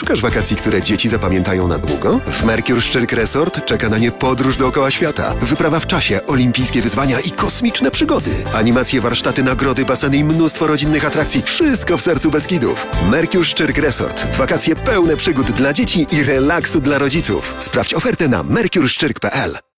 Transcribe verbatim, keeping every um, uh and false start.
Szukasz wakacji, które dzieci zapamiętają na długo? W Mercure Szczyrk Resort czeka na nie podróż dookoła świata, wyprawa w czasie, olimpijskie wyzwania i kosmiczne przygody. Animacje, warsztaty, nagrody, baseny i mnóstwo rodzinnych atrakcji. Wszystko w sercu Beskidów. Mercure Szczyrk Resort. Wakacje pełne przygód dla dzieci i relaksu dla rodziców. Sprawdź ofertę na mercure szczyrk kropka p l.